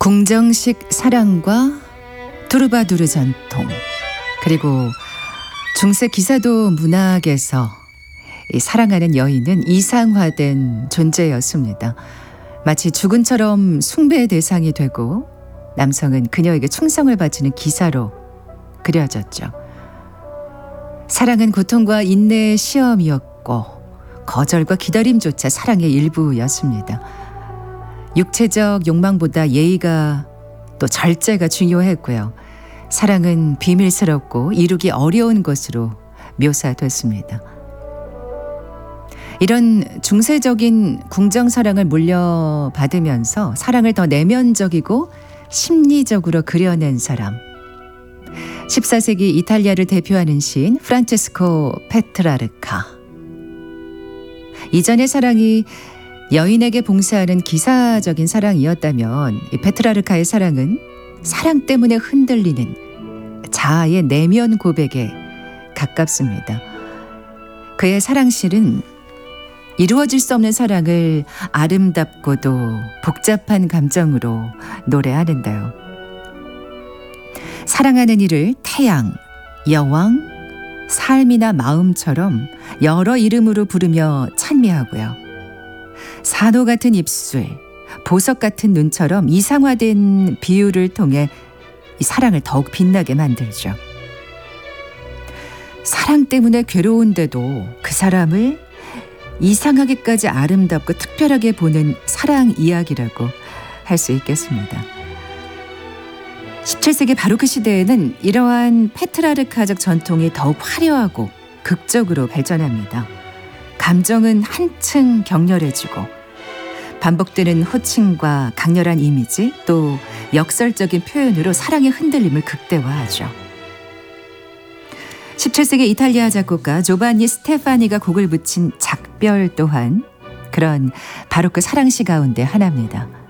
궁정식 사랑과 두루바두르 전통, 그리고 중세 기사도 문학에서 이 사랑하는 여인은 이상화된 존재였습니다. 마치 주군처럼 숭배의 대상이 되고 남성은 그녀에게 충성을 바치는 기사로 그려졌죠. 사랑은 고통과 인내의 시험이었고 거절과 기다림조차 사랑의 일부였습니다. 육체적 욕망보다 예의가 또 절제가 중요했고요. 사랑은 비밀스럽고 이루기 어려운 것으로 묘사됐습니다. 이런 중세적인 궁정사랑을 물려받으면서 사랑을 더 내면적이고 심리적으로 그려낸 사람, 14세기 이탈리아를 대표하는 시인 프란체스코 페트라르카. 이전의 사랑이 여인에게 봉사하는 기사적인 사랑이었다면 이 페트라르카의 사랑은 사랑 때문에 흔들리는 자아의 내면 고백에 가깝습니다. 그의 사랑실은 이루어질 수 없는 사랑을 아름답고도 복잡한 감정으로 노래하는데요. 사랑하는 이를 태양, 여왕, 삶이나 마음처럼 여러 이름으로 부르며 찬미하고요. 산호 같은 입술, 보석 같은 눈처럼 이상화된 비유를 통해 이 사랑을 더욱 빛나게 만들죠. 사랑 때문에 괴로운데도 그 사람을 이상하게까지 아름답고 특별하게 보는 사랑 이야기라고 할 수 있겠습니다. 17세기 바로크 시대에는 이러한 페트라르카적 전통이 더욱 화려하고 극적으로 발전합니다. 감정은 한층 격렬해지고 반복되는 호칭과 강렬한 이미지 또 역설적인 표현으로 사랑의 흔들림을 극대화하죠. 17세기 이탈리아 작곡가 조반니 스테파니가 곡을 붙인 작별 또한 그런 바로크 사랑시 가운데 하나입니다.